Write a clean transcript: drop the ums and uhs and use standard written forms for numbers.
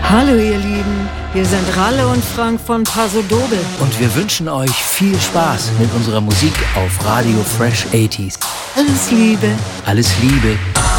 Hallo ihr Lieben, wir sind Ralle und Frank von Paso Doble. Und wir wünschen euch viel Spaß mit unserer Musik auf Radio Fresh 80s. Alles Liebe. Alles Liebe.